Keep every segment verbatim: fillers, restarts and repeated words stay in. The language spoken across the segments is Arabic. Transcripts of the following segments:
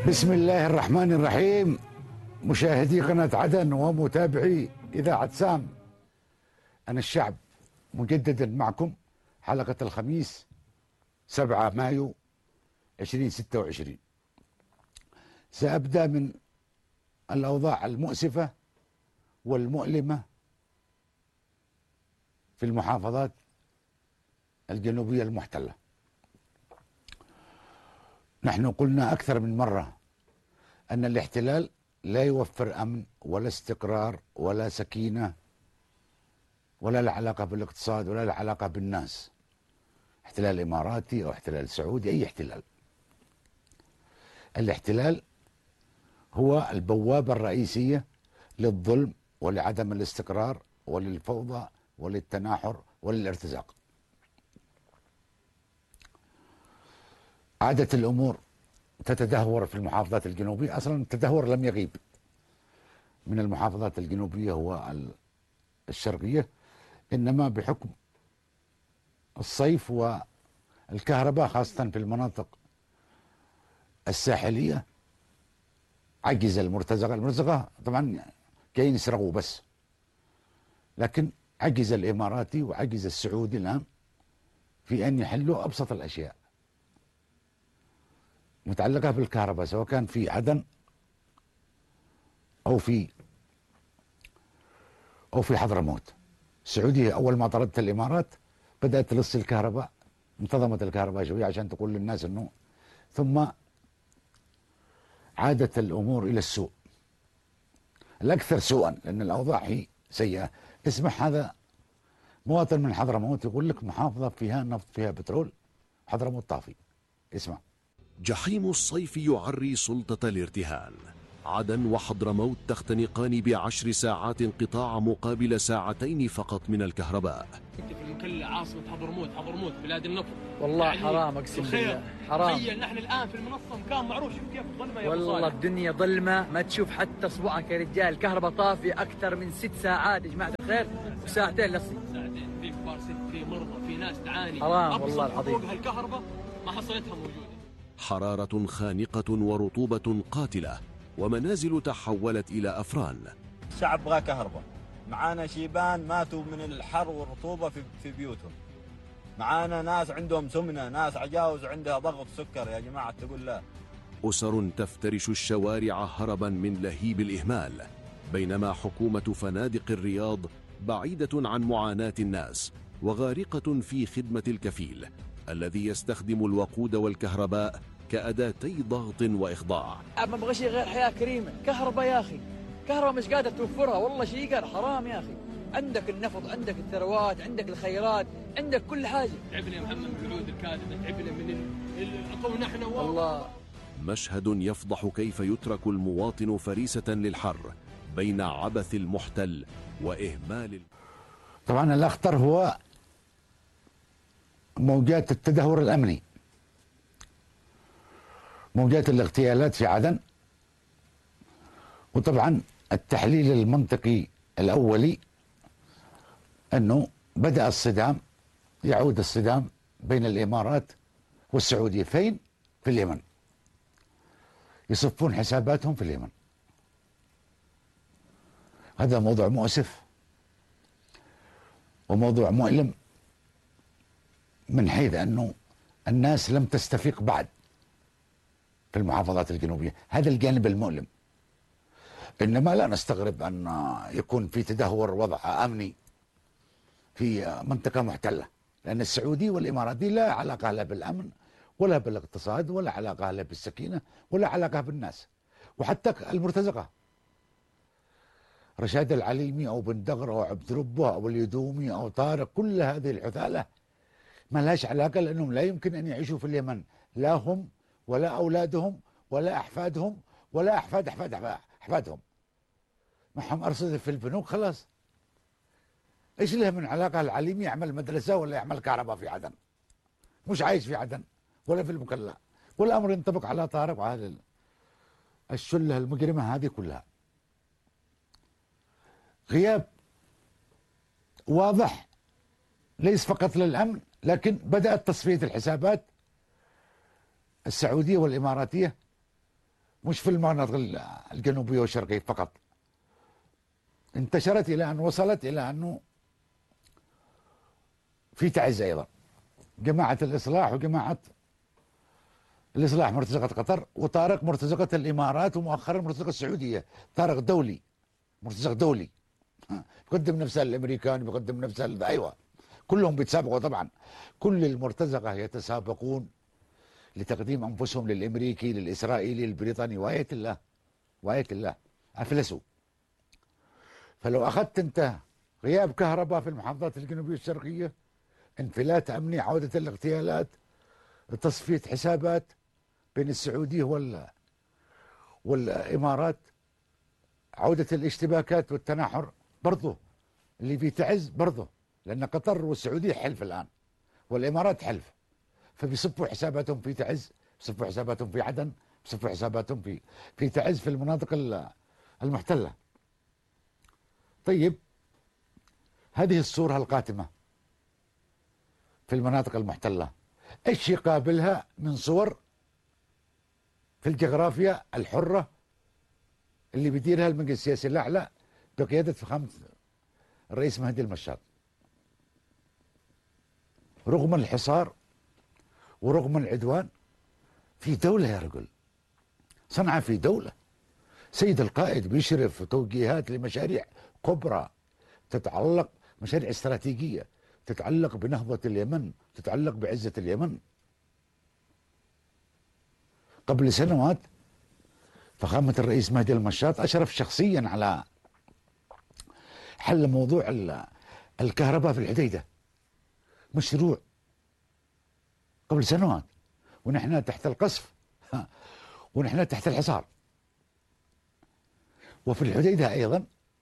بسم الله الرحمن الرحيم. مشاهدي قناة عدن ومتابعي إذاعة سام، أنا الشعب مجددا معكم حلقة الخميس سبعة مايو ألفين وستة وعشرين. سأبدأ من الأوضاع المؤسفة والمؤلمة في المحافظات الجنوبية المحتلة. نحن قلنا أكثر من مرة أن الاحتلال لا يوفر أمن ولا استقرار ولا سكينة ولا له علاقة بالاقتصاد ولا له علاقة بالناس، احتلال إماراتي أو احتلال سعودي، أي احتلال. الاحتلال هو البوابة الرئيسية للظلم ولعدم الاستقرار وللفوضى وللتناحر وللارتزاق. عادت الأمور تتدهور في المحافظات الجنوبية. أصلا التدهور لم يغيب من المحافظات الجنوبية والشرقية، إنما بحكم الصيف والكهرباء خاصة في المناطق الساحلية عجز المرتزقة. المرتزقة طبعا جايين يسرقوا بس، لكن عجز الإماراتي وعجز السعودي الآن في أن يحلوا أبسط الأشياء متعلقة بالكهرباء، سواء كان في عدن أو في أو في حضرموت. السعودية أول ما طردت الإمارات بدأت تلص الكهرباء، انتظمت الكهرباء شوية عشان تقول للناس إنه، ثم عادت الأمور إلى السوء الأكثر سوءا، لأن الأوضاع هي سيئة. اسمع، هذا مواطن من حضرموت يقول لك محافظة فيها نفط فيها بترول، حضرموت طافي. اسمع: جحيم الصيف يعري سلطة الارتهان. عدن وحضرموت تختنقان بعشر ساعات انقطاع مقابل ساعتين فقط من الكهرباء. انت في المكلا عاصمة حضرموت، حضرموت بلاد النفط. والله يعني حرام اقسم بالله حرام. تخيل نحن الان في المنصة مكان معروف، شوف كيف ظلمة يا والله والله الدنيا ظلمة ما تشوف حتى اصبعك يا رجال. الكهرباء طافي اكثر من ست ساعات يا جماعة الخير، وساعتين لصي. ساعتين في كبار ست، في مرضى، في ناس تعاني. حرام والله العظيم. فوق هالكهرباء ما حصلتها موجودة. حرارة خانقة ورطوبة قاتلة، ومنازل تحولت إلى أفران. الشعب بغى كهرباء، معانا شيبان ماتوا من الحر والرطوبة في في بيوتهم، معانا ناس عندهم سمنة، ناس عجاوز عندها ضغط سكر. يا جماعة تقول لا. أسر تفترش الشوارع هربا من لهيب الإهمال، بينما حكومة فنادق الرياض بعيدة عن معاناة الناس وغارقة في خدمة الكفيل الذي يستخدم الوقود والكهرباء كأداتي ضغط وإخضاع. ما بغى شيء غير حياة كريمة. كهرباء يا أخي، كهرباء مش قادر توفرها، والله شيء قال حرام يا أخي. عندك النفط، عندك الثروات، عندك الخيرات، عندك كل حاجة. تعبنا يا محمد من الوعود الكاذبة، تعبنا من العطو نحن والله. مشهد يفضح كيف يترك المواطن فريسة للحر بين عبث المحتل وإهمال ال... طبعا الأخطر هو موجات التدهور الأمني، موجات الاغتيالات في عدن. وطبعا التحليل المنطقي الأولي أنه بدأ الصدام، يعود الصدام بين الإمارات والسعودية. فين؟ في اليمن. يصفون حساباتهم في اليمن. هذا موضوع مؤسف وموضوع مؤلم، من حيث أنه الناس لم تستفيق بعد في المحافظات الجنوبية. هذا الجانب المؤلم. إنما لا نستغرب أن يكون في تدهور وضع أمني في منطقة محتلة، لأن السعودي والإماراتي لا علاقة لا بالأمن ولا بالاقتصاد ولا علاقة لا بالسكينة ولا علاقة بالناس. وحتى المرتزقة رشاد العليمي أو بن دغر أو عبد ربه أو اليدومي أو طارق، كل هذه الحثالة ما لهاش علاقة، لأنهم لا يمكن أن يعيشوا في اليمن، لا هم ولا أولادهم ولا أحفادهم ولا أحفاد أحفاد أحفادهم. معهم أرصدة في البنوك خلاص. إيش له من علاقة العليمي يعمل مدرسة ولا يعمل كهرباء في عدن؟ مش عايش في عدن ولا في المكلا. والأمر ينطبق على طارق وعلى الشلة المجرمة هذه كلها. غياب واضح ليس فقط للأمن، لكن بدأت تصفية الحسابات السعودية والإماراتية مش في المناطق الجنوبية والشرقية فقط، انتشرت إلى أن وصلت إلى أنه في تعز أيضا. جماعة الإصلاح وجماعة الإصلاح مرتزقة قطر، وطارق مرتزقة الإمارات، ومؤخرا مرتزقة السعودية. طارق دولي، مرتزق دولي، بيقدم نفسه للأمريكان، بيقدم نفسه ل... أيوة، كلهم بيتسابقوا طبعا. كل المرتزقة يتسابقون لتقديم أنفسهم للأمريكي، للإسرائيلي، للبريطاني، وآية الله وآية الله أفلسوا. فلو أخذت أنت غياب كهرباء في المحافظات الجنوبية الشرقية، انفلات أمني، عودة الاغتيالات، تصفية حسابات بين السعودية وال... والإمارات، عودة الاشتباكات والتناحر، برضه اللي في تعز برضه، لأن قطر والسعودية حلف الآن والإمارات حلف، فبيصفوا حساباتهم في تعز، بيصفوا حساباتهم في عدن، بيصفوا حساباتهم في في تعز في المناطق المحتلة. طيب هذه الصورة القاتمة في المناطق المحتلة، ايش يقابلها من صور في الجغرافيا الحرة اللي بيديرها المجلس السياسي الأعلى بقيادة فخامة الرئيس مهدي المشاط؟ رغم الحصار ورغم العدوان في دولة يا رجل، صنعاء في دولة، سيد القائد بيشرف توجيهات لمشاريع كبرى تتعلق، مشاريع استراتيجية تتعلق بنهضة اليمن، تتعلق بعزة اليمن. قبل سنوات فخامة الرئيس مهدي المشاط أشرف شخصيا على حل موضوع الكهرباء في الحديدة، مشروع قبل سنوات، ونحن تحت القصف ونحن تحت الحصار. وفي الحديدة أيضا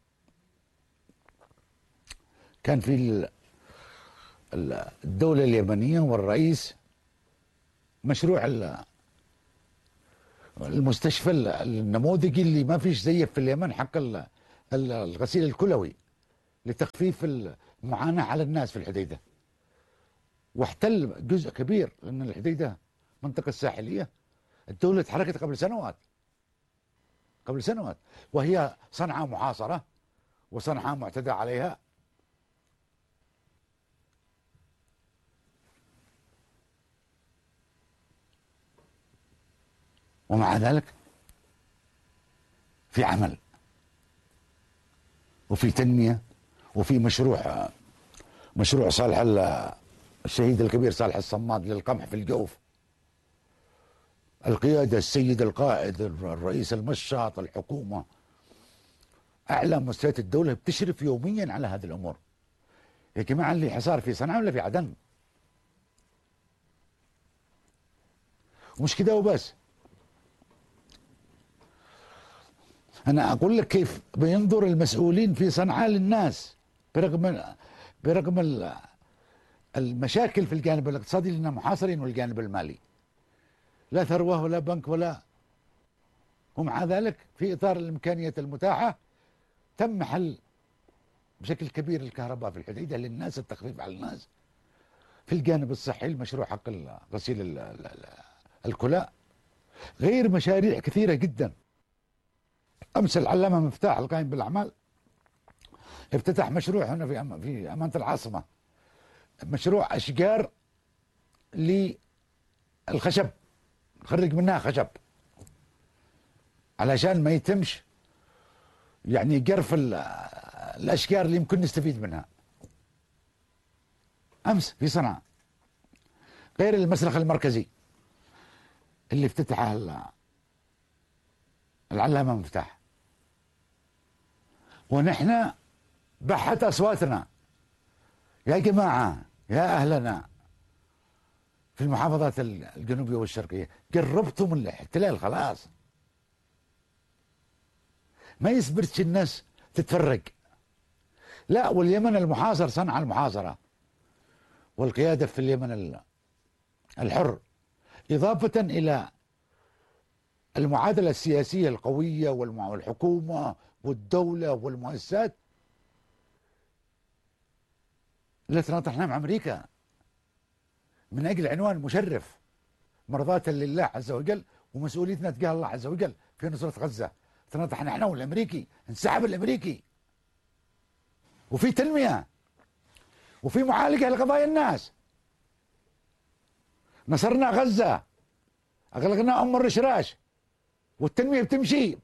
كان في الدولة اليمنية والرئيس مشروع المستشفى النموذجي اللي ما فيش زيه في اليمن، حق الغسيل الكلوي لتخفيف المعاناة على الناس في الحديدة، واحتل جزء كبير، لأن الحديدة منطقة ساحلية. الدولة تحركت قبل سنوات قبل سنوات وهي صنعاء محاصرة وصنعاء معتدى عليها. ومع ذلك في عمل وفي تنمية وفي مشروع مشروع صالح الشهيد الكبير صالح الصماد للقمح في الجوف. القيادة، السيد القائد، الرئيس المشاط، الحكومة، أعلى مستويات الدولة بتشرف يوميا على هذه الأمور. يا جماعة اللي حصار في صنعاء ولا في عدن؟ ومش كده وبس، أنا أقول لك كيف بينظر المسؤولين في صنعاء للناس برغم برغم المشاكل في الجانب الاقتصادي، لأننا محاصرين، والجانب المالي لا ثروة ولا بنك ولا، ومع ذلك في إطار الإمكانيات المتاحة تم حل بشكل كبير الكهرباء في الحديدة للناس، التخفيف على الناس. في الجانب الصحي المشروع حق غسيل الكلى، غير مشاريع كثيرة جدا. أمس العلامة مفتاح القائم بالأعمال افتتح مشروع هنا في أم... في أمانة العاصمة، مشروع أشجار للخشب، نخرج منها خشب علشان ما يتمش يعني جرف الأشجار اللي يمكن نستفيد منها. أمس في صنعاء، غير المسرح المركزي اللي افتتحه العلامة مفتاح. ونحن بحت أصواتنا يا جماعة، يا أهلنا في المحافظات الجنوبية والشرقية، قربتم الاحتلال خلاص، ما يصبرش الناس تتفرق. لا، واليمن المحاصر، صنعاء المحاصرة، والقيادة في اليمن الحر، إضافة إلى المعادلة السياسية القوية والحكومة والدولة والمؤسسات التي تناطحنا مع أمريكا من أجل عنوان مشرف مرضاة لله عز وجل ومسؤوليتنا تجاه الله عز وجل في نصرة غزة. تنطح نحن والأمريكي، انسحب الأمريكي، وفي تنمية وفي معالجة لقضايا الناس. نصرنا غزة، أغلقنا أم الرشراش، والتنمية بتمشي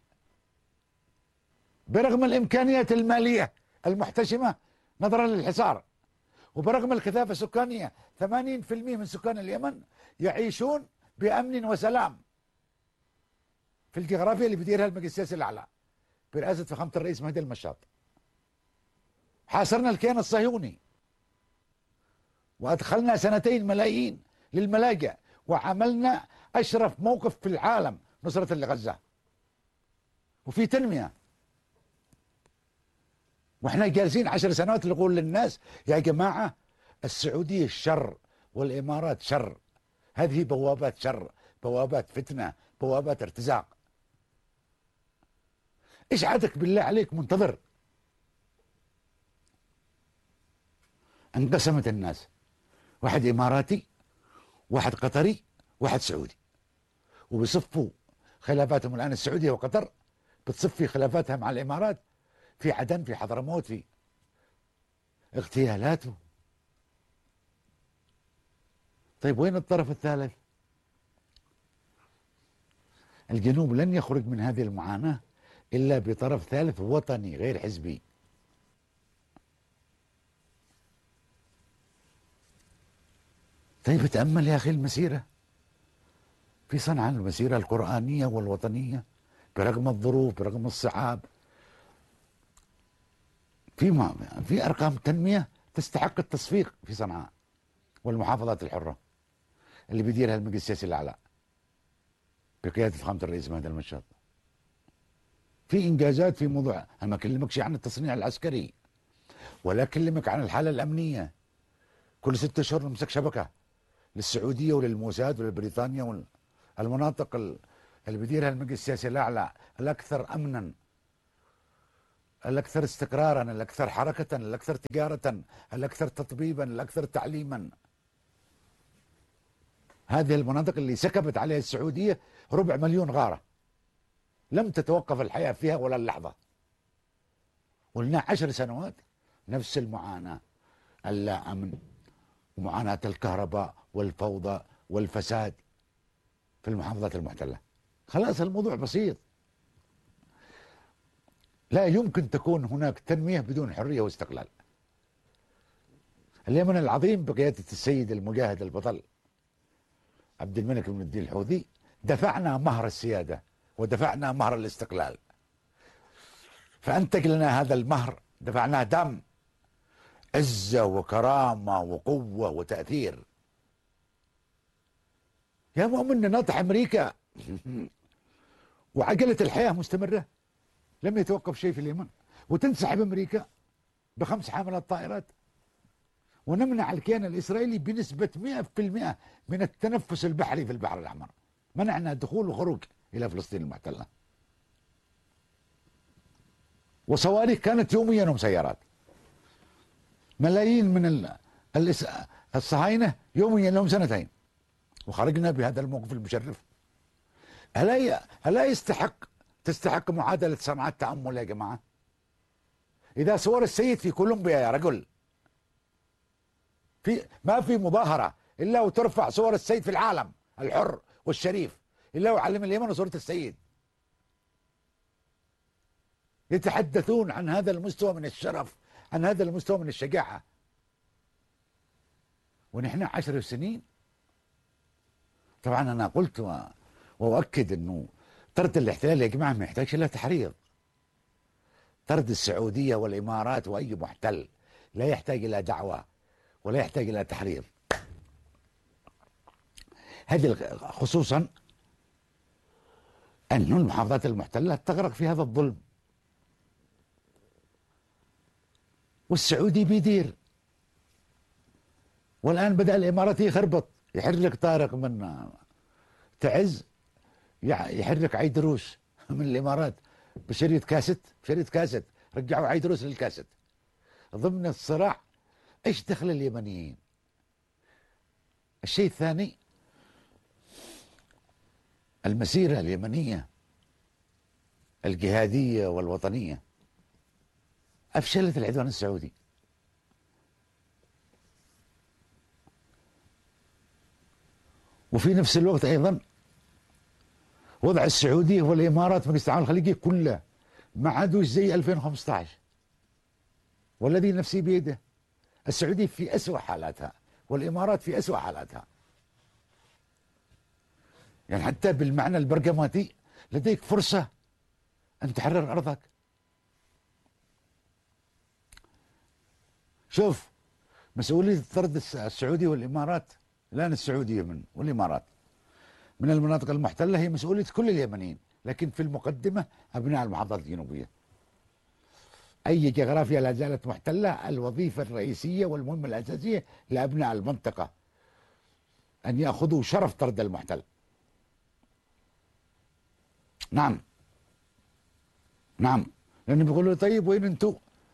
برغم الإمكانيات المالية المحتشمة نظرا للحصار، وبرغم الكثافة السكانية ثمانين بالمئة من سكان اليمن يعيشون بأمن وسلام في الجغرافيا اللي بيديرها المجلس السياسي الأعلى برئاسة فخامة الرئيس مهدي المشاط. حاصرنا الكيان الصهيوني، وأدخلنا سنتين ملايين للملاجئ، وعملنا أشرف موقف في العالم نصرة لغزة، وفي تنمية. واحنا جالسين عشر سنوات نقول للناس يا جماعة السعودية شر والإمارات شر، هذه بوابات شر، بوابات فتنة، بوابات ارتزاق. ايش عادك بالله عليك منتظر؟ انقسمت الناس، واحد إماراتي، واحد قطري، واحد سعودي، وبيصفوا خلافاتهم الآن. السعودية وقطر بتصفي خلافاتها مع الإمارات في عدن، في حضرموت، في اغتيالات. طيب وين الطرف الثالث؟ الجنوب لن يخرج من هذه المعاناة إلا بطرف ثالث وطني غير حزبي. طيب تأمل يا أخي المسيرة في صنعاء، المسيرة القرآنية والوطنية برغم الظروف، برغم الصعاب، في ما في أرقام تنمية تستحق التصفيق في صنعاء والمحافظات الحرة اللي بيديرها المجلس السياسي الأعلى بقيادة فخامة الرئيس مهدي المشاط. في إنجازات في موضوع، أنا ما أكلمكش عن التصنيع العسكري ولا أكلمك عن الحالة الأمنية. كل ستة أشهر نمسك شبكة للسعودية وللموساد ولبريطانيا والمناطق اللي بيديرها المجلس السياسي الأعلى الأكثر أمنا، الأكثر استقرارا، الأكثر حركة، الأكثر تجارة، الأكثر تطبيبا، الأكثر تعليما. هذه المناطق اللي سكبت عليها السعودية ربع مليون غارة، لم تتوقف الحياة فيها ولا اللحظة. ولنا عشر سنوات نفس المعاناة، اللا أمن ومعاناة الكهرباء والفوضى والفساد في المحافظات المحتلة. خلاص الموضوع بسيط، لا يمكن تكون هناك تنمية بدون حرية واستقلال. اليمن العظيم بقيادة السيد المجاهد البطل عبد الملك بن الدين الحوثي دفعنا مهر السيادة ودفعنا مهر الاستقلال، فأنتج لنا هذا المهر، دفعناه دم، عزة وكرامة وقوة وتأثير. يا مؤمن ناطح أمريكا وعجلة الحياة مستمرة، لم يتوقف شيء في اليمن، وتنسحب أمريكا بخمس حاملات طائرات، ونمنع الكيان الإسرائيلي بنسبة مئة بالمئة من التنفس البحري في البحر الأحمر. منعنا دخول وخروج إلى فلسطين المحتلة، وصواريخ كانت يوميا ومسيرات. ملايين من الصهاينة يوميا لهم سنتين، وخرجنا بهذا الموقف المشرف. ألا ألا يستحق تستحق معادلة صنعاء التأمل يا جماعة؟ إذا صور السيد في كولومبيا يا رجل، في ما في مظاهرة إلا وترفع صور السيد في العالم الحر والشريف، إلا وعلم اليمن صورة السيد. يتحدثون عن هذا المستوى من الشرف، عن هذا المستوى من الشجاعة، ونحن عشر سنين. طبعا أنا قلت و... وأؤكد أنه طرد الاحتلال يا جماعة ما يحتاجش إلى تحريض. طرد السعودية والإمارات وأي محتل لا يحتاج إلى دعوة ولا يحتاج إلى تحريض. هذه خصوصا أن المحافظات المحتلة تغرق في هذا الظلم، والسعودي بيدير. والآن بدأ الإماراتي يخربط، يحرك طارق من تعز، يحرك عيدروس من الإمارات بشريط كاسيت، بشريط كاسيت رجعوا عيدروس للكاسيت ضمن الصراع. ايش دخل اليمنيين؟ الشيء الثاني، المسيرة اليمنية الجهادية والوطنية أفشلت العدوان السعودي. وفي نفس الوقت أيضا وضع السعودية والإمارات في التعاون الخليجي كله ما عادوش زي ألفين وخمسة عشر، والذي نفسي بيده. السعودية في أسوأ حالاتها والإمارات في أسوأ حالاتها، يعني حتى بالمعنى البرغماتي لديك فرصة أن تحرر أرضك. شوف، مسؤولية طرد السعودية والإمارات، الآن السعودية من والإمارات من المناطق المحتلة هي مسؤولية كل اليمنيين، لكن في المقدمة أبناء المحافظات الجنوبية. أي جغرافيا لا زالت محتلة، الوظيفة الرئيسية والمهمة الأساسية لأبناء المنطقة أن يأخذوا شرف طرد المحتل. نعم نعم، لأنه بيقولوا طيب وين أنتوا؟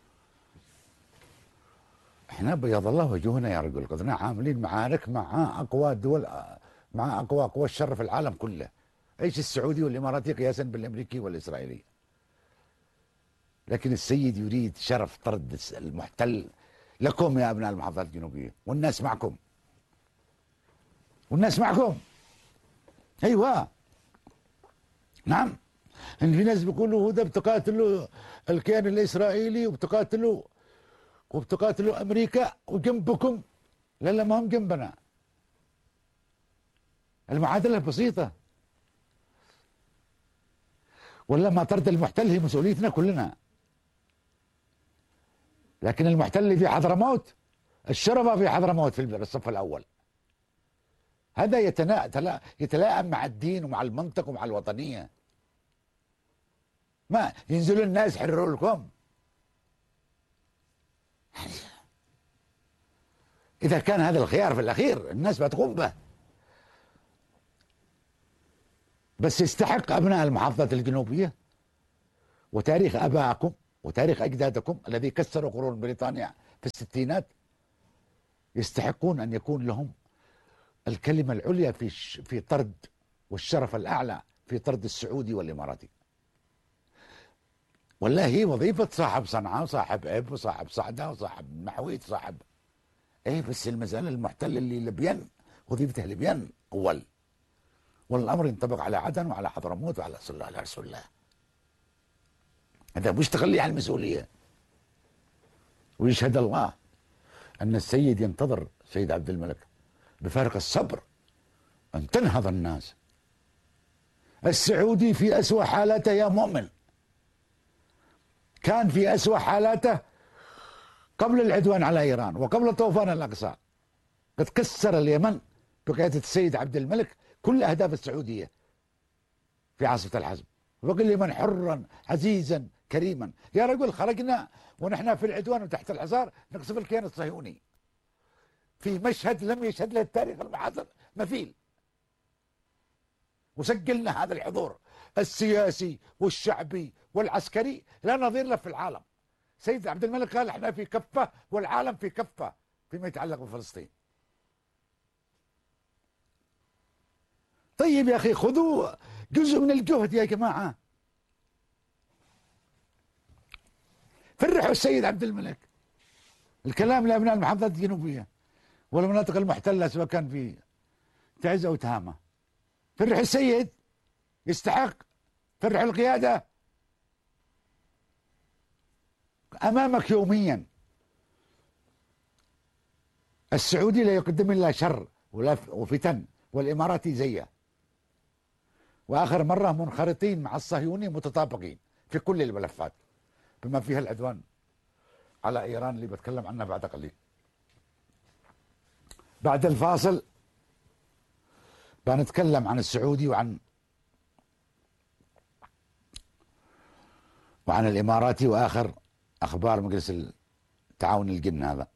احنا بيض الله وجوهنا يا رجل، قدنا عاملين معارك مع أقوى دول، مع أقوى قوى الشر في العالم كله. ايش السعودي والإماراتي قياسا بالأمريكي والإسرائيلي؟ لكن السيد يريد شرف طرد المحتل لكم يا أبناء المحافظات الجنوبية، والناس معكم، والناس معكم. أيوة نعم، إن في ناس بيقولوا هذا بتقاتلوا الكيان الإسرائيلي وبتقاتلوا وبتقاتلوا أمريكا وجنبكم. لا لا، ما هم جنبنا. المعادلة بسيطة، ولا ما طرد المحتل هي مسؤوليتنا كلنا. لكن المحتل في حضرموت، الشرفة في حضرموت في الصف الأول، هذا يتنا... يتلائم مع الدين ومع المنطق ومع الوطنية. ما ينزلوا الناس يحرروا لكم. إذا كان هذا الخيار في الأخير الناس بتقوم به، بس يستحق أبناء المحافظات الجنوبية وتاريخ أبائكم وتاريخ أجدادكم الذي كسروا قرون بريطانيا في الستينات، يستحقون أن يكون لهم الكلمة العليا في في طرد، والشرف الأعلى في طرد السعودي والإماراتي. والله هي وظيفة صاحب صنعاء وصاحب عب وصاحب صعدة وصاحب محويت صاحب ايه، بس المسألة المحتل اللي لبيان وظيفته لبيان أول، والأمر ينطبق على عدن وعلى حضرموت وعلى رسول الله على رسول الله. هذا مش تخلي عن المسؤولية. ويشهد الله أن السيد ينتظر سيد عبد الملك بفارق الصبر أن تنهض الناس. السعودي في أسوأ حالاته يا مؤمن، كان في أسوأ حالاته قبل العدوان على إيران وقبل طوفان الأقصى. قد كسر اليمن بقيادة السيد عبد الملك كل أهداف السعودية في عاصفة الحزم، وبقي اليمن حرا عزيزا كريما. يا رجل خرجنا ونحن في العدوان وتحت الحصار نقصف الكيان الصهيوني في مشهد لم يشهد له التاريخ المعاصر مثيل، وسجلنا هذا الحضور السياسي والشعبي والعسكري لا نظير له في العالم. سيد عبد الملك قال احنا في كفة والعالم في كفة فيما يتعلق بفلسطين. طيب يا أخي خذوا جزء من الجهد يا جماعة، فرحوا السيد عبد الملك. الكلام لأبناء المحافظات الجنوبية والمناطق المحتلة سواء كان في تعز أو تهامة. فرح السيد، يستحق. فرح القيادة أمامك يوميا. السعودي لا يقدم إلا شر وفتن، والإماراتي زيه. وآخر مرة منخرطين مع الصهيوني متطابقين في كل الملفات بما فيها العدوان على إيران اللي بتكلم عنه بعد قليل. بعد الفاصل بنتكلم عن السعودي وعن وعن الإماراتي وآخر أخبار مجلس التعاون الجن هذا.